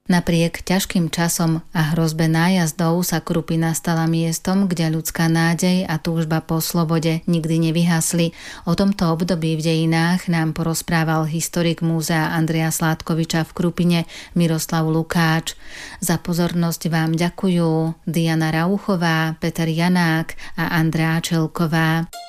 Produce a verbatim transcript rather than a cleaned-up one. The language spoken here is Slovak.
Napriek ťažkým časom a hrozbe nájazdov sa Krupina stala miestom, kde ľudská nádej a túžba po slobode nikdy nevyhasli. O tomto období v dejinách nám porozprával historik múzea Andreja Sládkoviča v Krupine Miroslav Lukáč. Za pozornosť vám ďakujú Diana Rauchová, Peter Janák a Andrea Čelková.